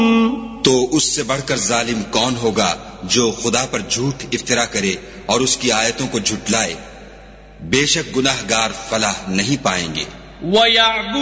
तो उससे बढ़कर जालिम कौन होगा जो खुदा पर झूठ इफ्तिरा करे और उसकी आयतों को झुटलाए। बेशक गुनाहगार फलाह नहीं पाएंगे।